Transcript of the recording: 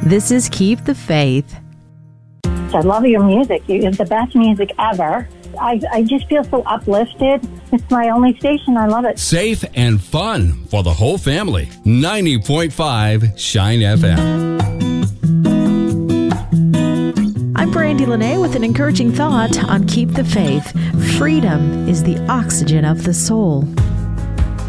This is Keep the Faith. I love your music. It's the best music ever. I just feel so uplifted. It's my only station. I love it. Safe and fun for the whole family. 90.5 Shine FM. I'm Brandy Lene with an encouraging thought on Keep the Faith. Freedom is the oxygen of the soul.